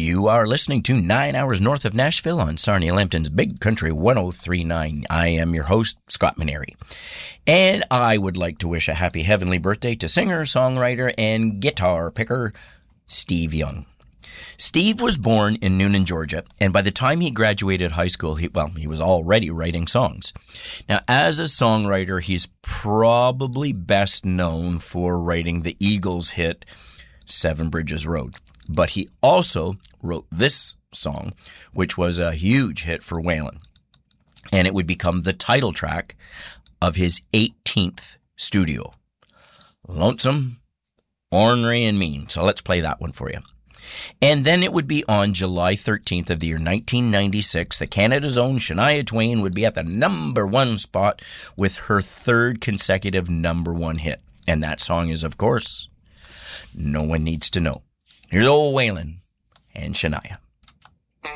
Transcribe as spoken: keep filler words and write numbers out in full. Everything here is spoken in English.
You are listening to Nine Hours North of Nashville on Sarnia Lambton's Big Country one oh three point nine. I am your host, Scott Maneri. And I would like to wish a happy heavenly birthday to singer, songwriter, and guitar picker, Steve Young. Steve was born in Newnan, Georgia, and by the time he graduated high school, he, well, he was already writing songs. Now, as a songwriter, he's probably best known for writing the Eagles hit, Seven Bridges Road. But he also wrote this song, which was a huge hit for Waylon. And it would become the title track of his eighteenth studio. Lonesome, Ornery, and Mean. So let's play that one for you. And then it would be on July thirteenth of the year nineteen ninety-six that Canada's own Shania Twain would be at the number one spot with her third consecutive number one hit. And that song is, of course, No One Needs to Know. Here's old Waylon and Shania.